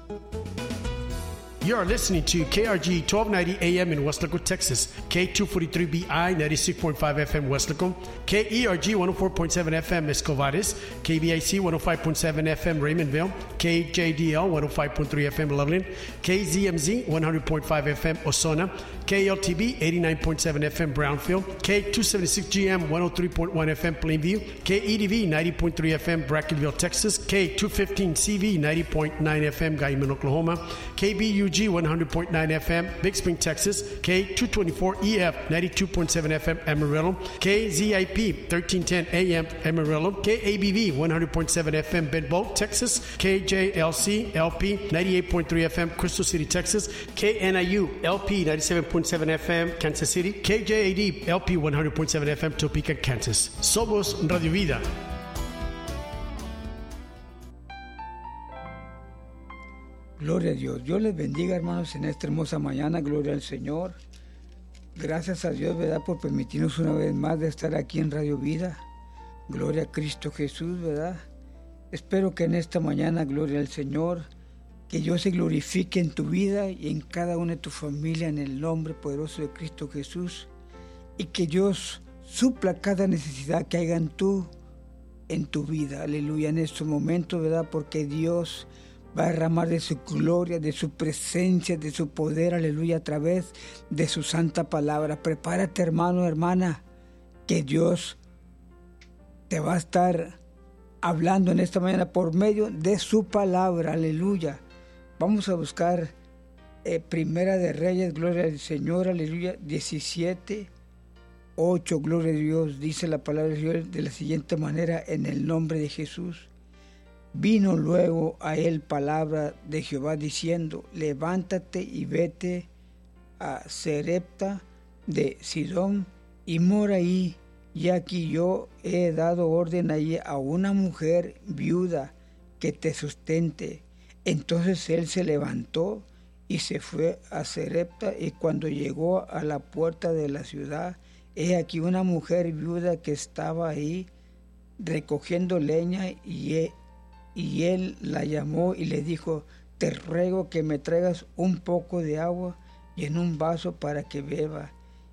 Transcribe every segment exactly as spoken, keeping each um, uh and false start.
You are listening to K R G twelve ninety A M in Weslaco, Texas, K two forty-three B I ninety-six point five F M Weslaco, K E R G one oh four point seven F M Escovares, K B I C one oh five point seven F M Raymondville, K J D L one oh five point three F M Loveland, K Z M Z one hundred point five F M Osona, K L T B eighty-nine point seven F M Brownfield, K two seventy-six G M one oh three point one F M Plainview, K E D V ninety point three F M Brackenville, Texas, K two fifteen C V ninety point nine F M Guyman, Oklahoma, K B U G one hundred point nine F M Big Spring, Texas, K two twenty-four E F ninety-two point seven F M Amarillo, K Z I P thirteen ten A M Amarillo, K A B V one hundred point seven F M Bedboe, Texas, K J L C L P ninety-eight point three F M Crystal City, Texas, K N I U L P ninety-seven point seven F M Kansas City, K J A D L P one hundred point seven F M Topeka, Kansas. Somos Radio Vida. Gloria a Dios. Dios les bendiga, hermanos, en esta hermosa mañana. Gloria al Señor. Gracias a Dios, ¿verdad?, por permitirnos una vez más de estar aquí en Radio Vida. Gloria a Cristo Jesús, ¿verdad? Espero que en esta mañana, gloria al Señor, que Dios se glorifique en tu vida y en cada una de tu familia en el nombre poderoso de Cristo Jesús, y que Dios supla cada necesidad que haya en tú, en tu vida. Aleluya, en estos momentos, ¿verdad? Porque Dios va a derramar de su gloria, de su presencia, de su poder, aleluya, a través de su santa palabra. Prepárate, hermano, hermana, que Dios te va a estar hablando en esta mañana por medio de su palabra, aleluya. Vamos a buscar eh, Primera de Reyes, gloria al Señor, aleluya, diecisiete, ocho, gloria a Dios. Dice la palabra de Dios de la siguiente manera, en el nombre de Jesús. Vino luego a él palabra de Jehová diciendo, levántate y vete a Sarepta de Sidón y mora ahí, y aquí yo he dado orden allí a una mujer viuda que te sustente. Entonces él se levantó y se fue a Sarepta, y cuando llegó a la puerta de la ciudad, he aquí una mujer viuda que estaba ahí recogiendo leña, y he Y él la llamó y le dijo, te ruego que me traigas un poco de agua y en un vaso para que beba.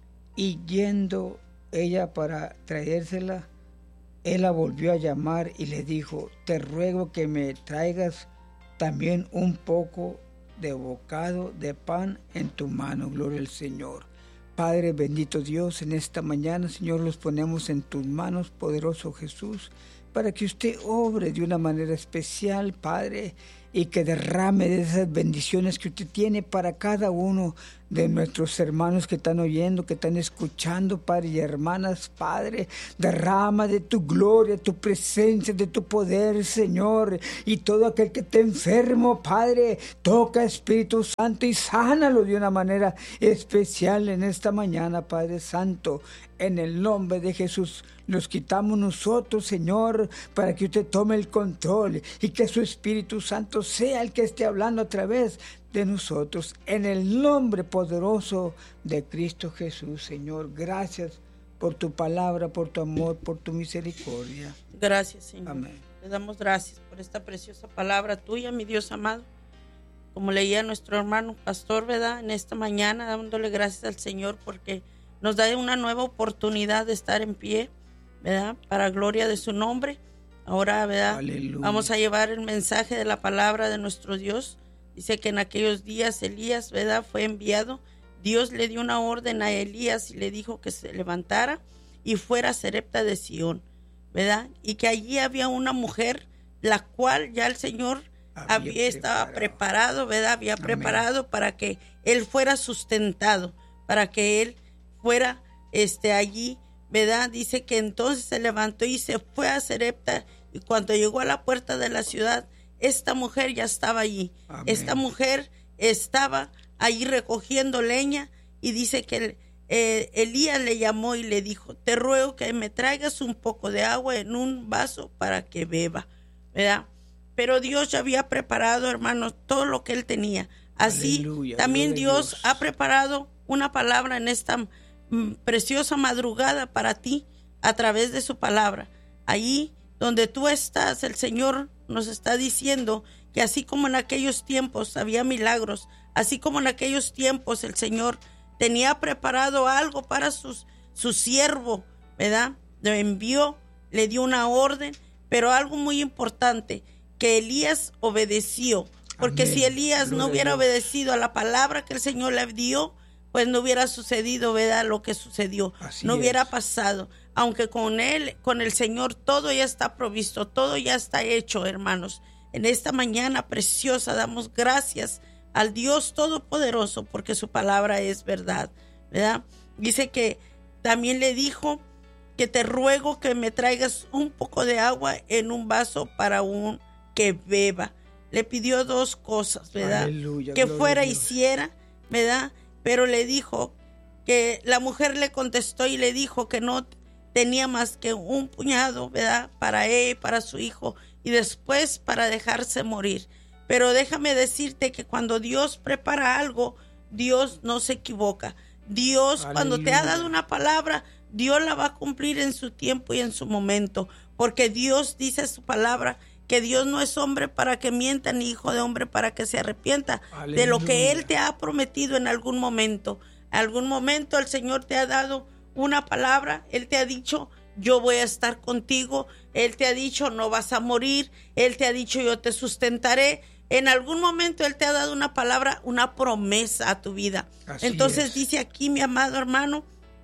Y yendo ella para traérsela, él la volvió a llamar y le dijo, te ruego que me traigas también un poco de bocado de pan en tu mano. Gloria al Señor. Padre bendito Dios, en esta mañana, Señor, los ponemos en tus manos, poderoso Jesús, para que usted obre de una manera especial, Padre, y que derrame de esas bendiciones que usted tiene para cada uno de nuestros hermanos que están oyendo, que están escuchando, Padre, y hermanas, Padre. Derrama de tu gloria, tu presencia, de tu poder, Señor. Y todo aquel que esté enfermo, Padre, toca, Espíritu Santo, y sánalo de una manera especial en esta mañana, Padre Santo. En el nombre de Jesús los quitamos nosotros, Señor, para que usted tome el control y que su Espíritu Santo sea el que esté hablando a través de nosotros. En el nombre poderoso de Cristo Jesús, Señor. Gracias por tu palabra, por tu amor, por tu misericordia. Gracias, Señor. Amén. Le damos gracias por esta preciosa palabra tuya, mi Dios amado. Como leía nuestro hermano pastor, ¿verdad? En esta mañana, dándole gracias al Señor porque nos da una nueva oportunidad de estar en pie, ¿verdad? Para gloria de su nombre. Ahora, ¿verdad? Aleluya. Vamos a llevar el mensaje de la palabra de nuestro Dios. Dice que en aquellos días Elías, ¿verdad?, fue enviado. Dios le dio una orden a Elías y le dijo que se levantara y fuera a Sarepta de Sidón, ¿verdad? Y que allí había una mujer, la cual ya el Señor había, había estaba preparado, ¿verdad? Había Amén. preparado para que él fuera sustentado, para que él fuera este, allí, ¿verdad? Dice que entonces se levantó y se fue a Sarepta, y cuando llegó a la puerta de la ciudad, esta mujer ya estaba allí. Amén. Esta mujer estaba allí recogiendo leña, y dice que el, eh, Elías le llamó y le dijo, te ruego que me traigas un poco de agua en un vaso para que beba, ¿verdad? Pero Dios ya había preparado, hermanos, todo lo que él tenía. Así Aleluya, también Dios, Dios ha preparado una palabra en esta preciosa madrugada para ti a través de su palabra. Allí donde tú estás, el Señor nos está diciendo que así como en aquellos tiempos había milagros, así como en aquellos tiempos el Señor tenía preparado algo para sus, su siervo, ¿verdad? Lo envió, le dio una orden, pero algo muy importante, que Elías obedeció. Porque Amén. Si Elías Gloria no hubiera obedecido a la palabra que el Señor le dio, pues no hubiera sucedido, ¿verdad?, lo que sucedió. Así no hubiera es. pasado. Aunque con él, con el Señor, todo ya está provisto, todo ya está hecho, hermanos. En esta mañana preciosa damos gracias al Dios Todopoderoso, porque su palabra es verdad, ¿verdad? Dice que también le dijo que te ruego que me traigas un poco de agua en un vaso para un que beba. Le pidió dos cosas, ¿verdad? Aleluya, que fuera y hiciera, ¿verdad? Pero le dijo que la mujer le contestó y le dijo que no tenía más que un puñado, ¿verdad? Para él, para su hijo, y después para dejarse morir. Pero déjame decirte que cuando Dios prepara algo, Dios no se equivoca. Dios, Aleluya. Cuando te ha dado una palabra, Dios la va a cumplir en su tiempo y en su momento, porque Dios dice su palabra, que Dios no es hombre para que mienta, ni hijo de hombre para que se arrepienta. Aleluya. De lo que Él te ha prometido en algún momento. En algún momento el Señor te ha dado una palabra, Él te ha dicho, yo voy a estar contigo, Él te ha dicho, no vas a morir, Él te ha dicho, yo te sustentaré. En algún momento Él te ha dado una palabra, una promesa a tu vida. Así Entonces es. Dice aquí, mi amado hermano,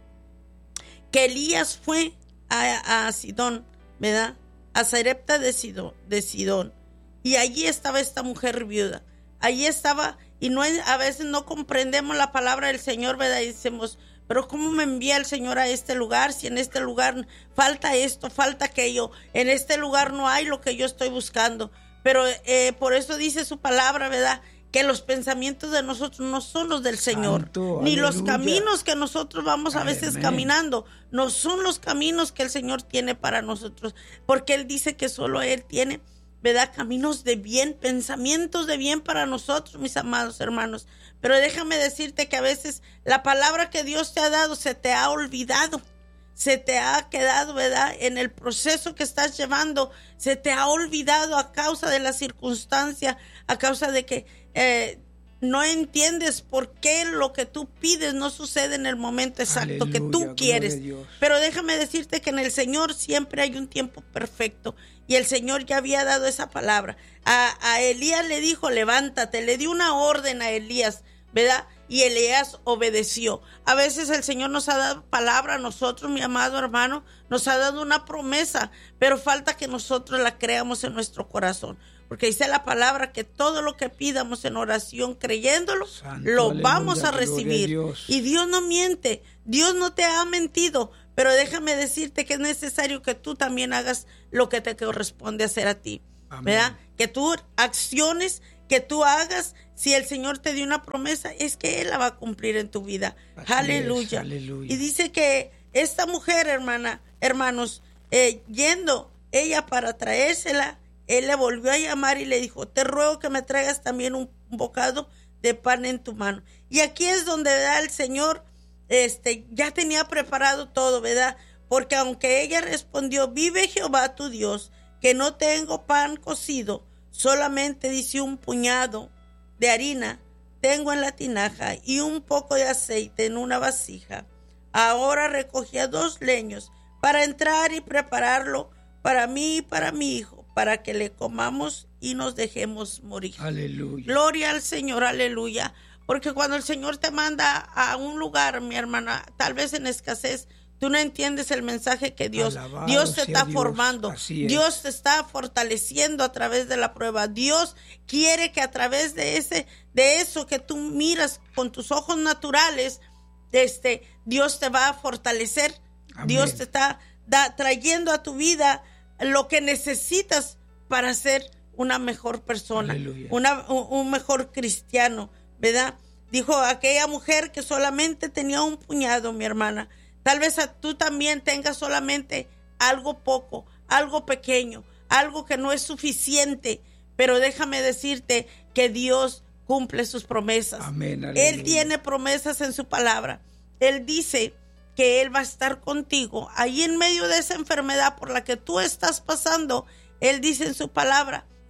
que Elías fue a, a Sidón, ¿verdad? A Sarepta de Sidón, de Sidón, y allí estaba esta mujer viuda. Allí estaba, y no a veces no comprendemos la palabra del Señor, ¿verdad? Y decimos, pero ¿cómo me envía el Señor a este lugar? Si en este lugar falta esto, falta aquello, en este lugar no hay lo que yo estoy buscando. Pero eh, por eso dice su palabra, ¿verdad?, que los pensamientos de nosotros no son los del Señor, Santo, ni aleluya. Los caminos que nosotros vamos a veces Amén. Caminando, no son los caminos que el Señor tiene para nosotros, porque Él dice que solo Él tiene, ¿verdad?, caminos de bien, pensamientos de bien para nosotros, mis amados hermanos. Pero déjame decirte que a veces la palabra que Dios te ha dado se te ha olvidado. Se te ha quedado, ¿verdad?, en el proceso que estás llevando, se te ha olvidado a causa de la circunstancia, a causa de que eh, no entiendes por qué lo que tú pides no sucede en el momento exacto Aleluya, que tú quieres. Pero déjame decirte que en el Señor siempre hay un tiempo perfecto, y el Señor ya había dado esa palabra. A, a Elías le dijo, levántate, le dio una orden a Elías, ¿verdad? Y Elías obedeció. A veces el Señor nos ha dado palabra a nosotros, mi amado hermano, nos ha dado una promesa, pero falta que nosotros la creamos en nuestro corazón. Porque dice la palabra que todo lo que pidamos en oración, creyéndolo, Santo, lo aleluya, vamos a recibir. Dios. Y Dios no miente, Dios no te ha mentido, pero déjame decirte que es necesario que tú también hagas lo que te corresponde hacer a ti. Amén. ¿Verdad? Que tú acciones, que tú hagas. Si el Señor te dio una promesa, es que Él la va a cumplir en tu vida. Aleluya. Es, aleluya. Y dice que esta mujer, hermana, hermanos, eh, yendo ella para traérsela, Él le volvió a llamar y le dijo, te ruego que me traigas también un, un bocado de pan en tu mano. Y aquí es donde, ¿verdad?, el Señor este, ya tenía preparado todo, ¿verdad? Porque aunque ella respondió, vive Jehová tu Dios, que no tengo pan cocido, solamente dice un puñado de harina tengo en la tinaja y un poco de aceite en una vasija. Ahora recogía dos leños para entrar y prepararlo para mí y para mi hijo, para que le comamos y nos dejemos morir. Aleluya. Gloria al Señor, aleluya. Porque cuando el Señor te manda a un lugar, mi hermana, tal vez en escasez, tú no entiendes el mensaje que Dios, Alabado Dios te está Dios. formando. Dios te está fortaleciendo a través de la prueba. Dios quiere que a través de ese, de eso que tú miras con tus ojos naturales, este, Dios te va a fortalecer. Amén. Dios te está da, trayendo a tu vida lo que necesitas para ser una mejor persona, una, un, un mejor cristiano, ¿verdad? Dijo aquella mujer que solamente tenía un puñado, mi hermana. Tal vez tú también tengas solamente algo poco, algo pequeño, algo que no es suficiente, pero déjame decirte que Dios cumple sus promesas. Amén, Él tiene promesas en su palabra. Él dice que Él va a estar contigo ahí en medio de esa enfermedad por la que tú estás pasando. Él dice en su palabra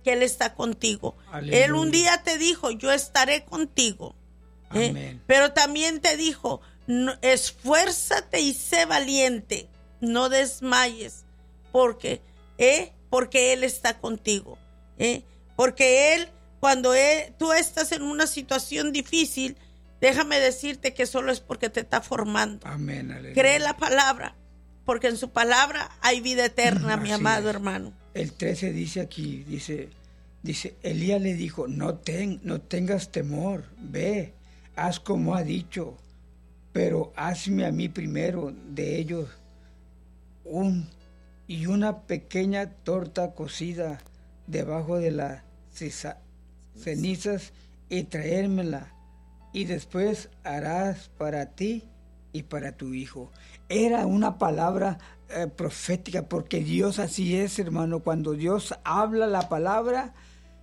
que Él está contigo. Aleluya. Él un día te dijo, yo estaré contigo. ¿eh? Amén. Pero también te dijo, no, esfuérzate y sé valiente, no desmayes, porque, ¿eh? porque Él está contigo. ¿eh? Porque Él, cuando él, tú estás en una situación difícil, déjame decirte que solo es porque te está formando. Amén. Aleluya. Cree la palabra, porque en su palabra hay vida eterna, mi Así amado es. hermano. El trece dice aquí, dice, dice, Elías le dijo, no, ten, no tengas temor, ve, haz como ha dicho, pero hazme a mí primero de ellos un y una pequeña torta cocida debajo de las cisa- cenizas y traérmela, y después harás para ti y para tu hijo. Era una palabra eh, profética, porque Dios así es, hermano. Cuando Dios habla la palabra,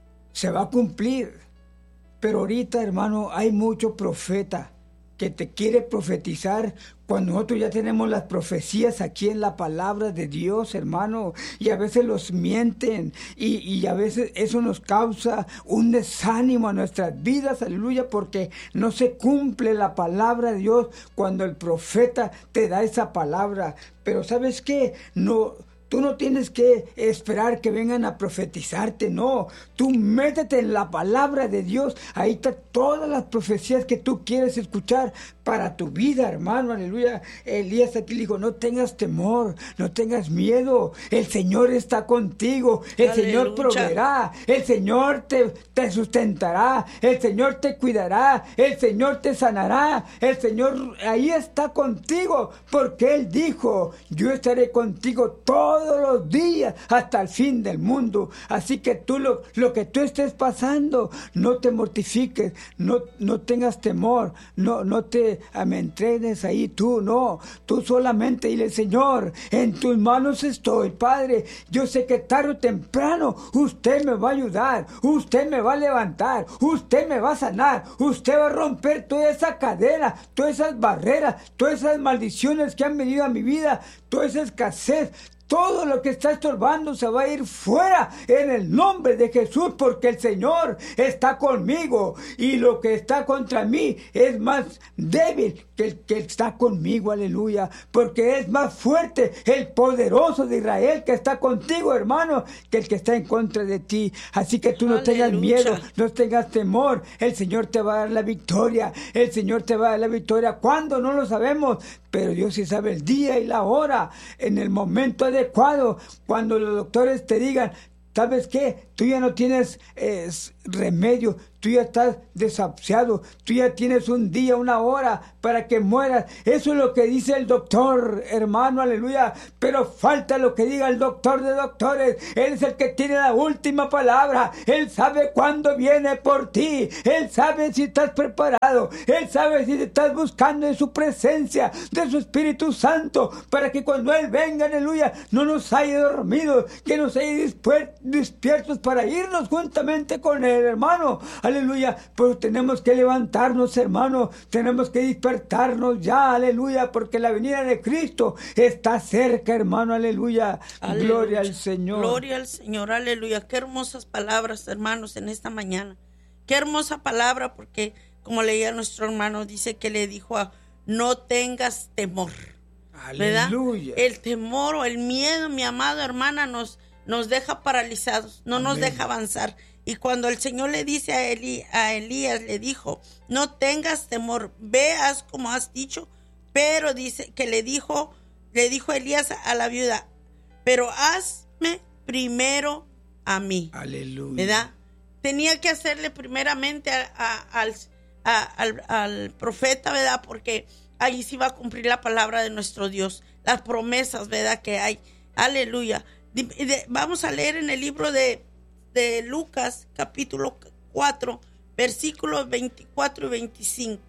se va a cumplir. Pero ahorita, hermano, hay mucho profeta que te quiere profetizar cuando nosotros ya tenemos las profecías aquí en la palabra de Dios, hermano, y a veces los mienten, y, y a veces eso nos causa un desánimo a nuestras vidas, aleluya, porque no se cumple la palabra de Dios cuando el profeta te da esa palabra. Pero ¿sabes qué? No... Tú no tienes que esperar que vengan a profetizarte, no. Tú métete en la palabra de Dios. Ahí están todas las profecías que tú quieres escuchar para tu vida, hermano, aleluya. Elías aquí le dijo, no tengas temor, no tengas miedo. El Señor está contigo, el Aleluya. Señor proveerá, el Señor te, te sustentará, el Señor te cuidará, el Señor te sanará, el Señor ahí está contigo, porque Él dijo, yo estaré contigo todo todos los días hasta el fin del mundo. Así que tú lo, lo que tú estés pasando, no te mortifiques, no, no tengas temor, no, no te entrenes ahí tú, no. Tú solamente dile, Señor, en tus manos estoy, Padre. Yo sé que tarde o temprano usted me va a ayudar, usted me va a levantar, usted me va a sanar, usted va a romper toda esa cadena, todas esas barreras, todas esas maldiciones que han venido a mi vida, toda esa escasez. Todo lo que está estorbando se va a ir fuera en el nombre de Jesús, porque el Señor está conmigo y lo que está contra mí es más débil que el que está conmigo, aleluya, porque es más fuerte el poderoso de Israel que está contigo, hermano, que el que está en contra de ti. Así que tú no Aleluya. tengas miedo, no tengas temor, el Señor te va a dar la victoria, el Señor te va a dar la victoria. ¿Cuándo? No lo sabemos, pero Dios sí sabe el día y la hora, en el momento adecuado, cuando los doctores te digan, ¿sabes qué? Tú ya no tienes eh, remedio, tú ya estás desahuciado, tú ya tienes un día, una hora para que mueras. Eso es lo que dice el doctor, hermano, aleluya. Pero falta lo que diga el doctor de doctores. Él es el que tiene la última palabra. Él sabe cuándo viene por ti. Él sabe si estás preparado. Él sabe si te estás buscando en su presencia, de su Espíritu Santo, para que cuando Él venga, aleluya, no nos haya dormido, que nos haya despiertos para irnos juntamente con Él, hermano. Aleluya, pues tenemos que levantarnos, hermano, tenemos que despertarnos ya, aleluya, porque la venida de Cristo está cerca, hermano, aleluya. Aleluya. Gloria al Señor. Gloria al Señor, aleluya. Qué hermosas palabras, hermanos, en esta mañana. Qué hermosa palabra, porque como leía nuestro hermano, dice que le dijo a no tengas temor, ¿verdad? Aleluya. El temor o el miedo, mi amada hermana, nos, nos deja paralizados, no nos Amén. deja avanzar. Y cuando el Señor le dice a, Elí, a Elías, le dijo, no tengas temor, veas como has dicho, pero dice que le dijo, le dijo Elías a la viuda, pero hazme primero a mí. Aleluya. ¿Verdad? Tenía que hacerle primeramente a, a, al, a, al, al profeta, ¿verdad? Porque ahí sí va a cumplir la palabra de nuestro Dios, las promesas, ¿verdad? Que hay. Aleluya. De, de, vamos a leer en el libro de de Lucas capítulo cuatro versículos veinticuatro y veinticinco,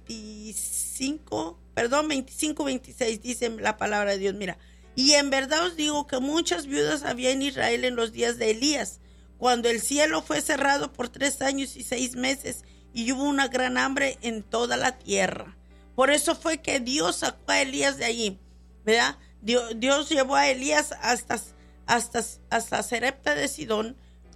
veinticinco, perdón, veinticinco, veintiséis, dice la palabra de Dios. Mira, y en verdad os digo que muchas viudas había en Israel en los días de Elías, cuando el cielo fue cerrado por tres años y seis meses y hubo una gran hambre en toda la tierra. Por eso fue que Dios sacó a Elías de allí, ¿verdad? Dios, Dios llevó a Elías hasta, hasta, hasta Sarepta de Sidón,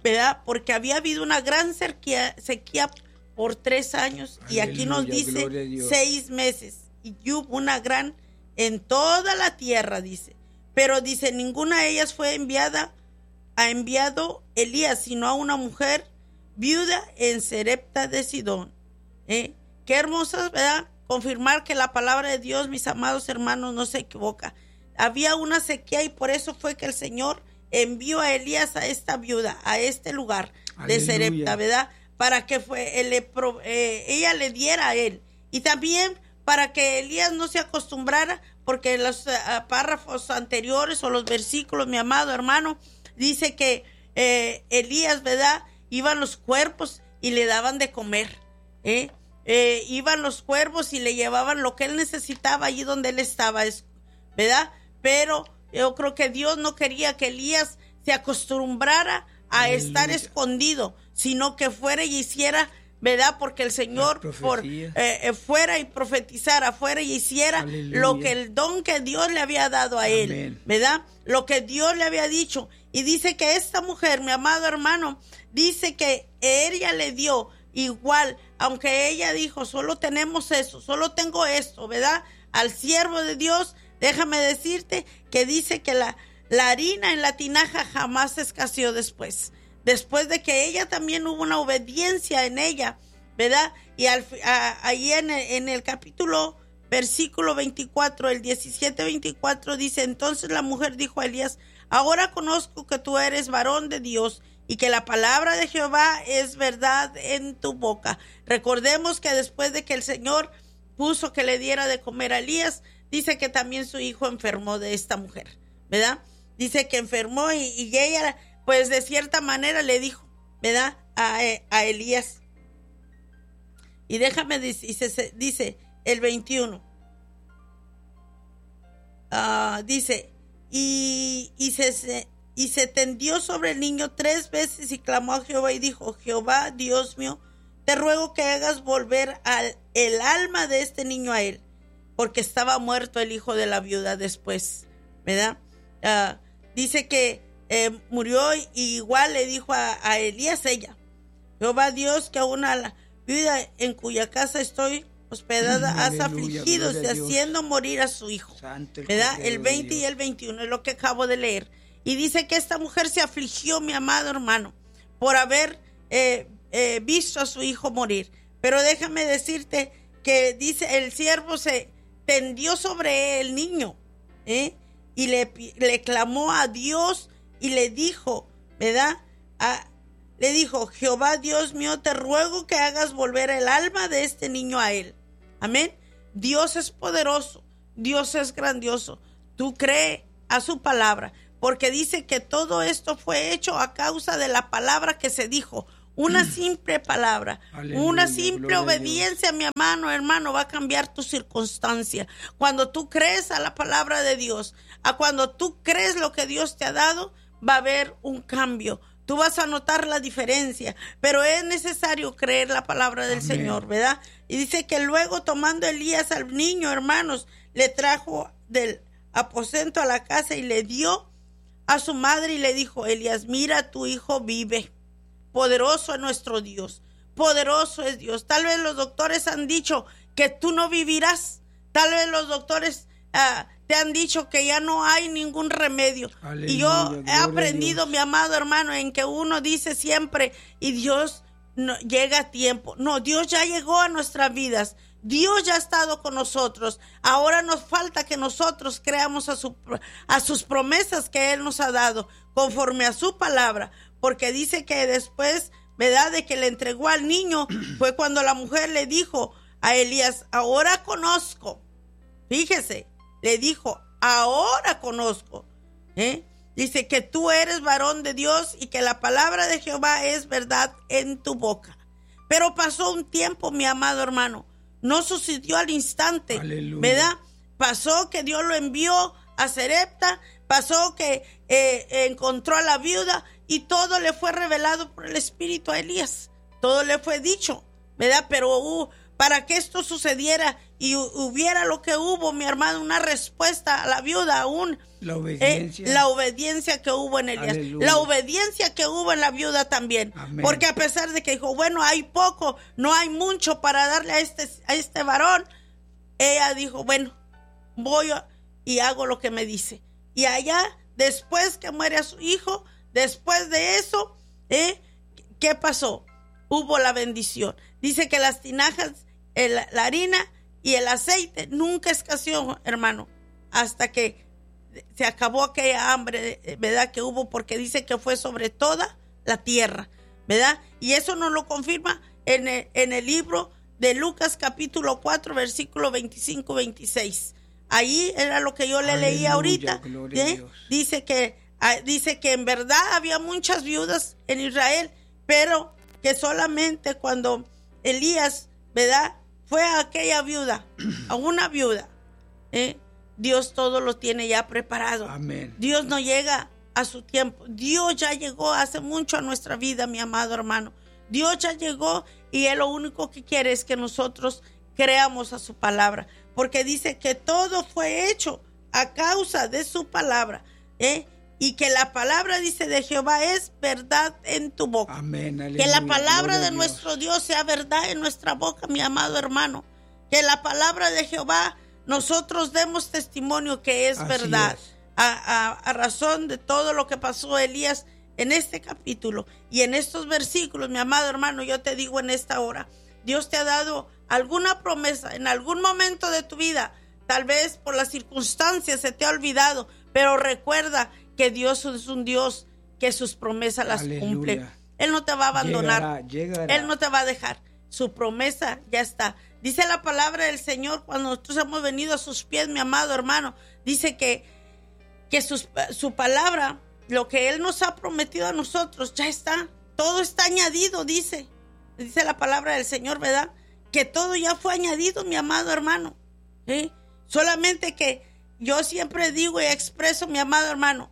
¿verdad? Porque había habido una gran sequía, sequía por tres años. Aleluya, y aquí nos dice seis meses. Y hubo una gran en toda la tierra, dice. Pero dice, ninguna de ellas fue enviada, ha enviado Elías, sino a una mujer viuda en Sarepta de Sidón. ¿Eh? Qué hermosa, ¿verdad? Confirmar que la palabra de Dios, mis amados hermanos, no se equivoca. Había una sequía y por eso fue que el Señor envió a Elías a esta viuda, a este lugar de Sarepta, ¿verdad? Para que fue, él le, eh, ella le diera a él. Y también para que Elías no se acostumbrara, porque los uh, párrafos anteriores o los versículos, mi amado hermano, dice que eh, Elías, ¿verdad? Iban los cuervos y le daban de comer, ¿eh? Eh, iban los cuervos y le llevaban lo que él necesitaba allí donde él estaba, ¿verdad? Pero yo creo que Dios no quería que Elías se acostumbrara a Aleluya. Estar escondido, sino que fuera y hiciera, ¿verdad? Porque el Señor por, eh, fuera y profetizara, fuera y hiciera Aleluya. Lo que el don que Dios le había dado a Amén. Él, ¿verdad? Lo que Dios le había dicho. Y dice que esta mujer, mi amado hermano, dice que ella le dio igual, aunque ella dijo, solo tenemos eso, solo tengo esto, ¿verdad? Al siervo de Dios, déjame decirte que dice que la, la harina en la tinaja jamás escaseó después. Después de que ella también hubo una obediencia en ella, ¿verdad? Y al, a, ahí en el, en el capítulo, versículo veinticuatro, el diecisiete veinticuatro, dice, entonces la mujer dijo a Elías, ahora conozco que tú eres varón de Dios y que la palabra de Jehová es verdad en tu boca. Recordemos que después de que el Señor puso que le diera de comer a Elías, dice que también su hijo enfermó de esta mujer, ¿verdad? Dice que enfermó y, y ella, pues de cierta manera le dijo, ¿verdad? A, a Elías. Y déjame, dice, dice el veintiuno, uh, dice, y, y se... se Y se tendió sobre el niño tres veces y clamó a Jehová y dijo, Jehová, Dios mío, te ruego que hagas volver al, el alma de este niño a él, porque estaba muerto el hijo de la viuda después, ¿verdad? Uh, dice que eh, murió y igual le dijo a, a Elías ella, Jehová Dios, que aún a la viuda en cuya casa estoy hospedada mm, has aleluya, afligido y haciendo morir a su hijo, Santo el ¿verdad? El veinte y el veintiuno es lo que acabo de leer. Y dice que esta mujer se afligió, mi amado hermano, por haber eh, eh, visto a su hijo morir. Pero déjame decirte que dice, el siervo se tendió sobre el niño, ¿eh? Y le, le clamó a Dios y le dijo, ¿verdad? A, le dijo, Jehová Dios mío, te ruego que hagas volver el alma de este niño a él. Amén. Dios es poderoso, Dios es grandioso. Tú cree a su palabra. Porque dice que todo esto fue hecho a causa de la palabra que se dijo. Una simple palabra, Aleluya, una simple obediencia, mi hermano, hermano, va a cambiar tu circunstancia. Cuando tú crees a la palabra de Dios, a cuando tú crees lo que Dios te ha dado, va a haber un cambio. Tú vas a notar la diferencia, pero es necesario creer la palabra del Amén. Señor, ¿verdad? Y dice que luego tomando Elías al niño, hermanos, le trajo del aposento a la casa y le dio a su madre y le dijo, Elías, mira, tu hijo vive. Poderoso es nuestro Dios, poderoso es Dios. Tal vez los doctores han dicho que tú no vivirás. Tal vez los doctores uh, te han dicho que ya no hay ningún remedio. Aleluya, y yo he aprendido, mi amado hermano, en que uno dice siempre, y Dios no, llega a tiempo. No, Dios ya llegó a nuestras vidas. Dios ya ha estado con nosotros. Ahora nos falta que nosotros creamos a, su, a sus promesas que Él nos ha dado, conforme a su palabra. Porque dice que después, ¿verdad?, de que le entregó al niño, fue cuando la mujer le dijo a Elías, ahora conozco. Fíjese, le dijo, ahora conozco. ¿Eh? Dice que tú eres varón de Dios y que la palabra de Jehová es verdad en tu boca. Pero pasó un tiempo, mi amado hermano. No sucedió al instante, Aleluya. ¿Verdad? Pasó que Dios lo envió a Sarepta, pasó que eh, encontró a la viuda y todo le fue revelado por el Espíritu a Elías. Todo le fue dicho, ¿verdad? Pero uh, para que esto sucediera y hubiera lo que hubo, mi hermano, una respuesta a la viuda aún. La obediencia. Eh, la obediencia que hubo en Elías. Aleluya. La obediencia que hubo en la viuda también. Amén. Porque a pesar de que dijo, bueno, hay poco, no hay mucho para darle a este, a este varón, ella dijo, bueno, voy a, y hago lo que me dice. Y allá, después que muere a su hijo, después de eso, ¿eh? ¿qué pasó? Hubo la bendición. Dice que las tinajas, el, la harina y el aceite nunca escaseó, hermano, hasta que se acabó aquella hambre, ¿verdad? Que hubo, porque dice que fue sobre toda la tierra, ¿verdad? Y eso nos lo confirma en el, en el libro de Lucas capítulo cuatro, versículo veinticinco veintiséis. Ahí era lo que yo le Aleluya, leía ahorita. ¿eh? Dice que, dice que en verdad había muchas viudas en Israel, pero que solamente cuando Elías, ¿verdad? Fue a aquella viuda, a una viuda, ¿eh? Dios todo lo tiene ya preparado. Amén. Dios no llega a su tiempo. Dios ya llegó hace mucho a nuestra vida, mi amado hermano. Dios ya llegó y Él lo único que quiere es que nosotros creamos a su palabra. Porque dice que todo fue hecho a causa de su palabra. ¿eh? Y que la palabra, dice, de Jehová es verdad en tu boca. Amén. Aleluya. Que la palabra de Dios. nuestro Dios sea verdad en nuestra boca, mi amado hermano. Que la palabra de Jehová nosotros demos testimonio que es Así verdad. Es. A, a, a razón de todo lo que pasó Elías en este capítulo y en estos versículos, mi amado hermano, yo te digo en esta hora, Dios te ha dado alguna promesa en algún momento de tu vida, tal vez por las circunstancias se te ha olvidado, pero recuerda que Dios es un Dios que sus promesas las Aleluya. cumple. Él no te va a abandonar, llegará, llegará. Él no te va a dejar, su promesa ya está. Dice la palabra del Señor cuando nosotros hemos venido a sus pies, mi amado hermano, dice que, que sus, su palabra, lo que Él nos ha prometido a nosotros, ya está, todo está añadido, dice, dice la palabra del Señor, ¿verdad? Que todo ya fue añadido, mi amado hermano, ¿eh? Solamente que yo siempre digo y expreso, mi amado hermano,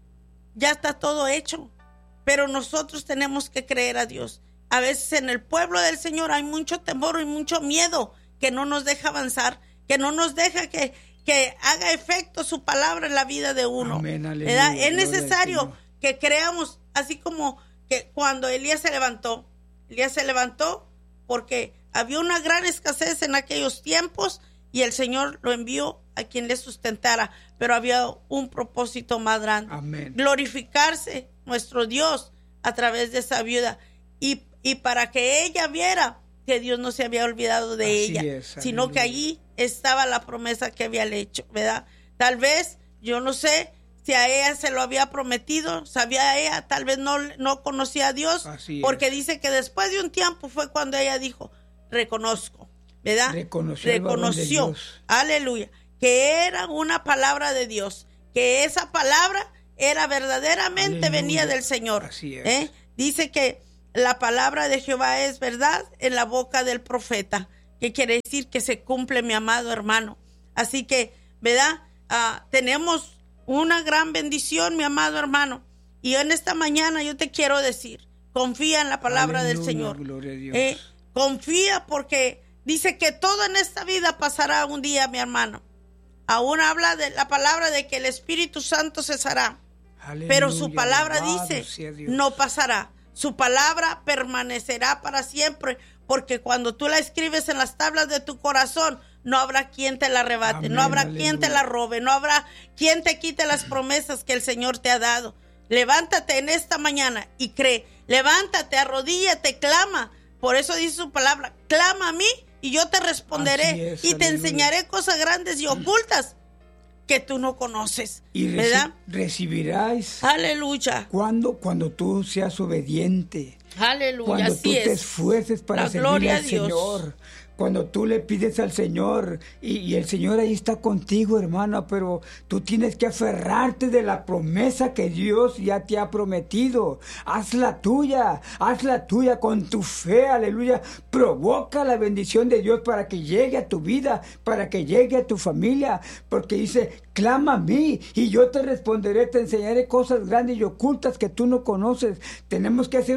ya está todo hecho, pero nosotros tenemos que creer a Dios. A veces en el pueblo del Señor hay mucho temor y mucho miedo que no nos deja avanzar, que no nos deja que, que haga efecto su palabra en la vida de uno. Amén, ¿verdad? Es necesario que creamos, así como que cuando Elías se levantó, Elías se levantó porque había una gran escasez en aquellos tiempos y el Señor lo envió a quien le sustentara, pero había un propósito más grande. Amén. Glorificarse nuestro Dios a través de esa viuda y Y para que ella viera que Dios no se había olvidado de Así ella, es, sino aleluya. que allí estaba la promesa que había hecho, ¿verdad? Tal vez, yo no sé si a ella se lo había prometido, sabía ella, tal vez no, no conocía a Dios, Así porque es. dice que después de un tiempo fue cuando ella dijo, reconozco, ¿verdad? Reconoció, Reconoció, el varón de Dios. aleluya, que era una palabra de Dios, que esa palabra era verdaderamente Aleluya. venía del Señor. Así es. ¿eh? Dice que la palabra de Jehová es verdad en la boca del profeta, que quiere decir que se cumple, mi amado hermano. Así que, ¿verdad? Ah, tenemos una gran bendición, mi amado hermano. Y en esta mañana yo te quiero decir, confía en la palabra Aleluya, del Señor. gloria a Dios. Eh, confía porque dice que todo en esta vida pasará un día, mi hermano. Aún habla de la palabra de que el Espíritu Santo cesará. Aleluya, Pero su palabra alabado dice, sea Dios. no pasará. Su palabra permanecerá para siempre, porque cuando tú la escribes en las tablas de tu corazón, no habrá quien te la arrebate, Amén, no habrá aleluya. quien te la robe, no habrá quien te quite las promesas que el Señor te ha dado. Levántate en esta mañana y cree, levántate, arrodíllate, clama. Por eso dice su palabra, clama a mí y yo te responderé Así es, y te aleluya. enseñaré cosas grandes y ocultas que tú no conoces, Y reci- ¿verdad? recibirás Aleluya, cuando, cuando tú seas obediente. aleluya, Cuando así tú te es. esfuerces para La servirle gloria a al Dios. Señor. Cuando tú le pides al Señor y, y el Señor ahí está contigo, hermana, pero tú tienes que aferrarte de la promesa que Dios ya te ha prometido. Hazla tuya, hazla tuya con tu fe, aleluya. Provoca la bendición de Dios para que llegue a tu vida, para que llegue a tu familia, porque dice, clama a mí y yo te responderé, te enseñaré cosas grandes y ocultas que tú no conoces. Tenemos que hacer nuestro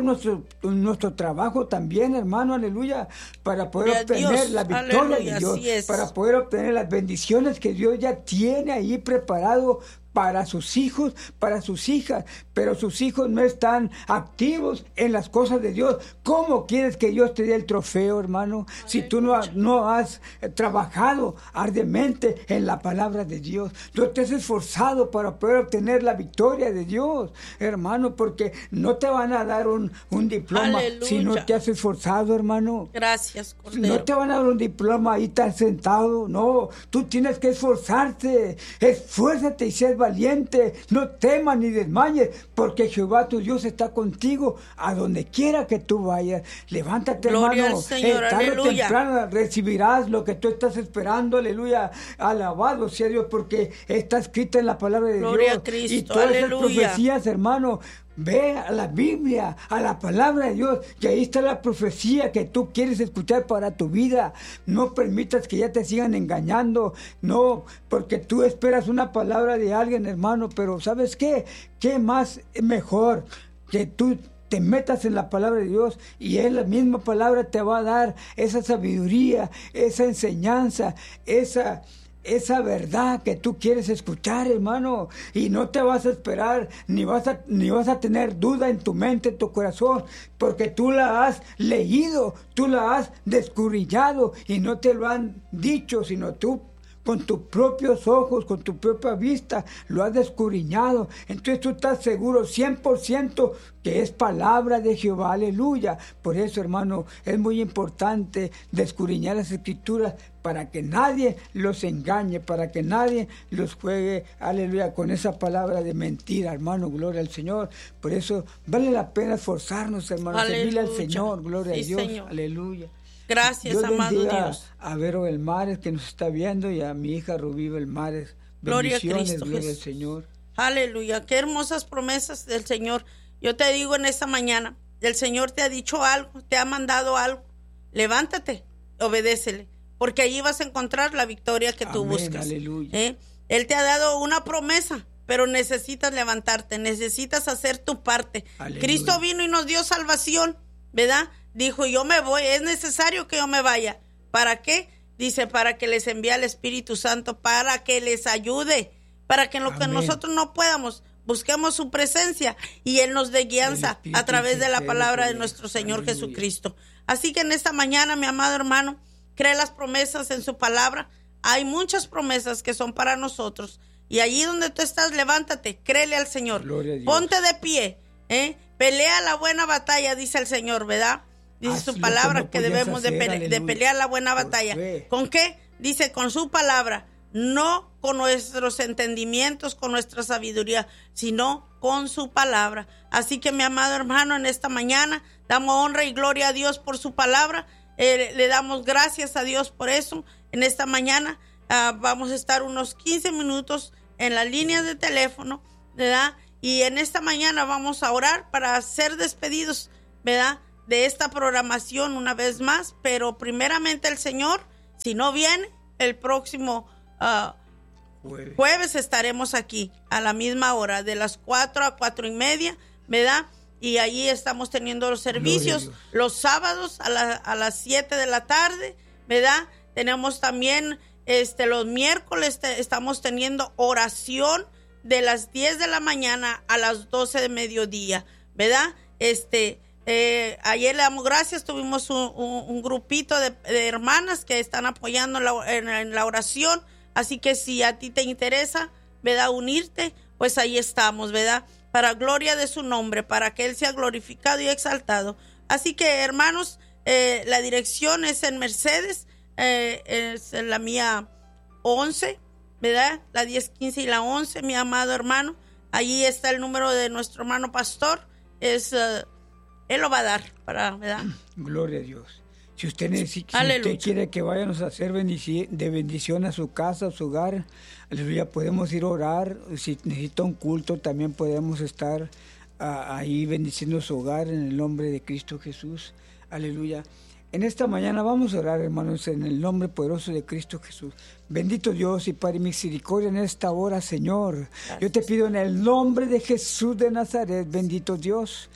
nuestro, nuestro trabajo también, hermano, aleluya, para poder Gloria a obtener Dios, la victoria aleluya, de Dios, así es. para poder obtener las bendiciones que Dios ya tiene ahí preparado para sus hijos, para sus hijas, pero sus hijos no están activos en las cosas de Dios. ¿Cómo quieres que Dios te dé el trofeo, hermano? Si tú no, no has trabajado arduamente en la palabra de Dios, no te has esforzado para poder obtener la victoria de Dios, hermano, porque no te van a dar un, un diploma Aleluya. si no te has esforzado, hermano. Gracias, Cordero. No te van a dar un diploma ahí tan sentado, no, tú tienes que esforzarte, esfuérzate y sé valiente, no temas ni desmayes, porque Jehová tu Dios está contigo a donde quiera que tú vayas. Levántate, Gloria hermano, al Señor, eh, tarde o aleluya. temprano recibirás lo que tú estás esperando, aleluya, alabado sea Dios, porque está escrita en la palabra de Gloria Dios, a Cristo, y todas esas aleluya. profecías, hermano, ve a la Biblia, a la palabra de Dios, y ahí está la profecía que tú quieres escuchar para tu vida. No permitas que ya te sigan engañando, no, porque tú esperas una palabra de alguien, hermano, pero ¿sabes qué? ¿Qué más mejor que tú te metas en la palabra de Dios y Él, la misma palabra, te va a dar esa sabiduría, esa enseñanza, esa... esa verdad que tú quieres escuchar, hermano, y no te vas a esperar, ni vas a, ni vas a tener duda en tu mente, en tu corazón, porque tú la has leído, tú la has descubierto y no te lo han dicho, sino tú con tus propios ojos, con tu propia vista, lo has descubierto. Entonces tú estás seguro cien por ciento que es palabra de Jehová, aleluya. Por eso, hermano, es muy importante descubrir las Escrituras para que nadie los engañe, para que nadie los juegue, aleluya, con esa palabra de mentira, hermano, gloria al Señor. Por eso vale la pena esforzarnos, hermano, servirle al Señor, gloria Sí, a Dios, Señor. Aleluya. Gracias, Dios amado bendiga Dios. a Vero Belmares, que nos está viendo, y a mi hija Rubí Belmares. Gloria a Bendiciones, Cristo gloria al Jesús. Señor. Aleluya, qué hermosas promesas del Señor. Yo te digo en esta mañana, el Señor te ha dicho algo, te ha mandado algo. Levántate, obedécele, porque allí vas a encontrar la victoria que tú Amén, buscas. aleluya. ¿Eh? Él te ha dado una promesa, pero necesitas levantarte, necesitas hacer tu parte. Aleluya. Cristo vino y nos dio salvación, ¿verdad? Dijo, yo me voy, es necesario que yo me vaya. ¿Para qué? Dice, para que les envíe al Espíritu Santo, para que les ayude, para que en lo Amén. que nosotros no podamos, busquemos su presencia y Él nos dé guianza a través de la palabra de nuestro Señor Aleluya. Jesucristo. Así que en esta mañana, mi amado hermano, cree las promesas en su palabra. Hay muchas promesas que son para nosotros. Y allí donde tú estás, levántate, créele al Señor. Gloria a Dios. Ponte de pie, ¿eh? Pelea la buena batalla, dice el Señor, ¿verdad? Dice Haz su lo palabra que no que podías debemos de, hacer, pele- de aleluya. pelear la buena Por batalla. fe. ¿Con qué? Dice, con su palabra, no con nuestros entendimientos, con nuestra sabiduría, sino con su palabra. Así que, mi amado hermano, en esta mañana damos honra y gloria a Dios por su palabra. Eh, le damos gracias a Dios por eso. En esta mañana ah, vamos a estar unos quince minutos en la línea de teléfono, ¿verdad? Y en esta mañana vamos a orar para ser despedidos, ¿verdad?, de esta programación una vez más. Pero primeramente el Señor, si no viene, el próximo ah, Jueves. jueves estaremos aquí a la misma hora, de las cuatro a cuatro y media, ¿verdad? Y allí estamos teniendo los servicios Gloria a Dios. los sábados a, la- a las siete de la tarde, ¿verdad? Tenemos también este los miércoles, te- estamos teniendo oración de las diez de la mañana a las doce de mediodía, ¿verdad? Este, eh, ayer le damos gracias, tuvimos un, un- un grupito de, de hermanas que están apoyando en la, en- en la oración, así que si a ti te interesa, ¿verdad?, unirte, pues ahí estamos, ¿verdad?, para gloria de su nombre, para que Él sea glorificado y exaltado. Así que, hermanos, eh, la dirección es en Mercedes, eh, es en la mía once, ¿verdad?, la diez quince y la once, mi amado hermano. Allí está el número de nuestro hermano pastor, es, eh, él lo va a dar, para, ¿verdad? Gloria a Dios. Si usted necesita, si Aleluya. usted quiere que vayamos a hacer bendici- de bendición a su casa, a su hogar, aleluya, podemos ir a orar. Si necesita un culto, también podemos estar ah, ahí bendiciendo su hogar en el nombre de Cristo Jesús. Aleluya. En esta mañana vamos a orar, hermanos, en el nombre poderoso de Cristo Jesús. Bendito Dios y Padre misericordia en esta hora, Señor. Yo te pido en el nombre de Jesús de Nazaret, bendito Dios.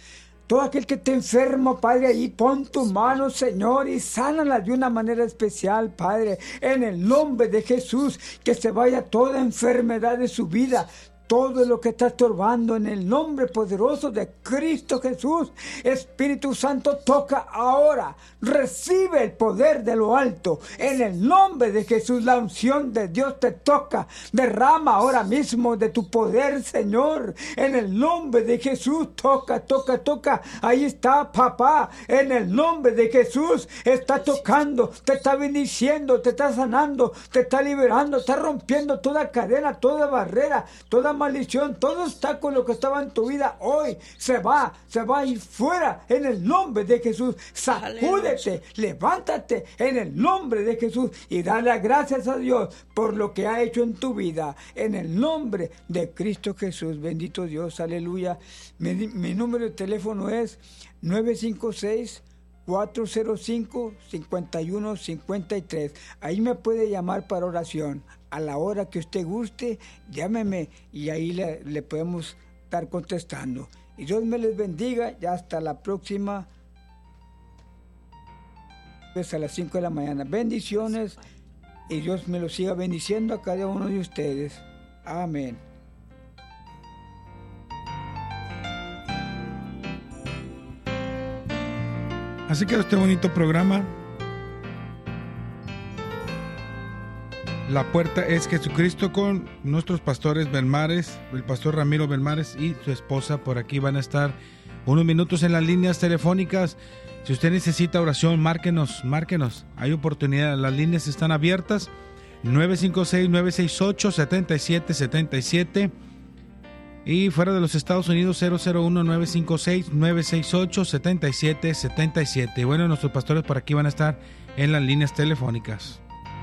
Todo aquel que esté enfermo, Padre, ahí pon tu mano, Señor, y sánala de una manera especial, Padre. En el nombre de Jesús, que se vaya toda enfermedad de su vida. Todo lo que está estorbando en el nombre poderoso de Cristo Jesús. Espíritu Santo, toca ahora. Recibe el poder de lo alto. En el nombre de Jesús, la unción de Dios te toca. Derrama ahora mismo de tu poder, Señor. En el nombre de Jesús, toca, toca, toca. Ahí está, papá. En el nombre de Jesús, está tocando, te está bendiciendo, te está sanando, te está liberando, está rompiendo toda cadena, toda barrera, toda maldición, todo obstáculo que estaba en tu vida hoy se va, se va a ir fuera en el nombre de Jesús. Sacúdete, levántate en el nombre de Jesús y dale gracias a Dios por lo que ha hecho en tu vida en el nombre de Cristo Jesús. Bendito Dios, aleluya. Mi, mi número de teléfono es nueve cinco seis, cuatro cero cinco, cinco uno cinco tres. Ahí me puede llamar para oración. A la hora que usted guste, llámeme y ahí le, le podemos estar contestando. Y Dios me les bendiga. Ya hasta la próxima. Pues a las cinco de la mañana. Bendiciones. Y Dios me lo siga bendiciendo a cada uno de ustedes. Amén. Así que este bonito programa. La puerta es Jesucristo, con nuestros pastores Belmares, el pastor Ramiro Belmares y su esposa. Por aquí van a estar unos minutos en las líneas telefónicas. Si usted necesita oración, márquenos, márquenos. Hay oportunidad, las líneas están abiertas. nueve cinco seis, nueve seis ocho, siete siete siete siete. Y fuera de los Estados Unidos, cero cero uno, nueve cinco seis, nueve seis ocho, siete siete siete siete. Bueno, nuestros pastores por aquí van a estar en las líneas telefónicas.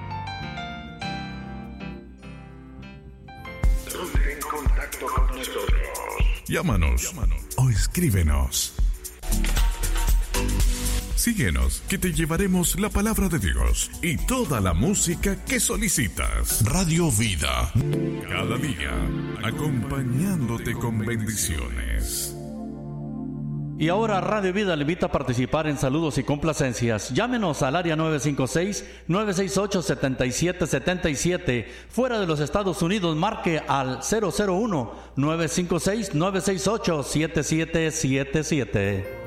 Llámanos, Llámanos o escríbenos. Síguenos, que te llevaremos la palabra de Dios y toda la música que solicitas. Radio Vida, cada día acompañándote con bendiciones. Y ahora Radio Vida le invita a participar en saludos y complacencias. Llámenos al área nueve cinco seis, nueve seis ocho, siete siete siete siete. Fuera de los Estados Unidos, marque al cero cero uno, nueve cinco seis, nueve seis ocho, siete siete siete siete.